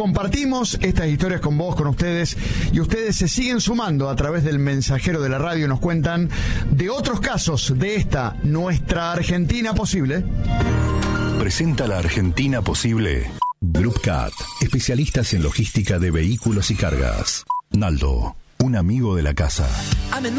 compartimos estas historias con vos, con ustedes, y ustedes se siguen sumando a través del mensajero de la radio y nos cuentan de otros casos de esta nuestra Argentina posible. Presenta la Argentina posible. Group Cat, especialistas en logística de vehículos y cargas. Naldo, un amigo de la casa.